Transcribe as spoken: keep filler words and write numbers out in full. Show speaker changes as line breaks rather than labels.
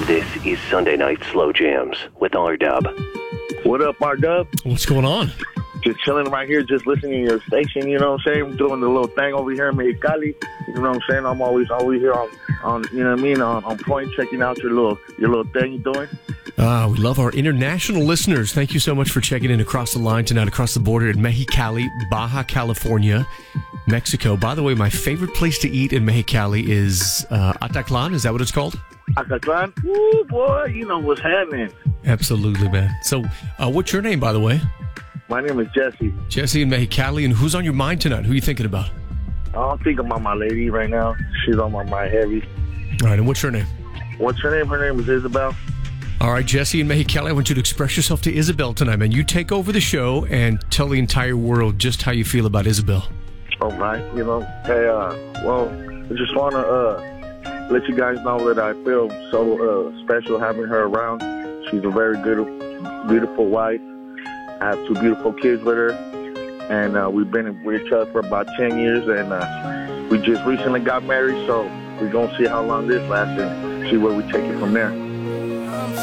This is Sunday Night Slow Jams with R-Dub.
What up, R-Dub?
What's going on?
Just chilling right here, just listening to your station, you know what I'm saying? Doing the little thing over here in Mexicali. You know what I'm saying? I'm always always here on, on you know what I mean, on, on point, checking out your little your little thing you're doing.
Ah, we love our international listeners. Thank you so much for checking in across the line tonight, across the border in Mexicali, Baja California, Mexico. By the way, my favorite place to eat in Mexicali is uh, Ataclan. Is that what it's called?
Ataclan? Ooh, boy, you know what's happening.
Absolutely, man. So, uh, what's your name, by the way?
My name is Jesse.
Jesse in Mexicali. And who's on your mind tonight? Who are you thinking about?
I'm thinking about my lady right now. She's on my mind heavy.
All right, and what's her name?
What's her name? Her name is Isabel.
All right, Jesse in Mexicali, I want you to express yourself to Isabel tonight, man. You take over the show and tell the entire world just how you feel about Isabel.
All right, you know, hey, uh, well, I just want to uh, let you guys know that I feel so uh, special having her around. She's a very good, beautiful wife. I have two beautiful kids with her, and uh, we've been with each other for about ten years, and uh, we just recently got married, so we're going to see how long this lasts and see where we take it from there.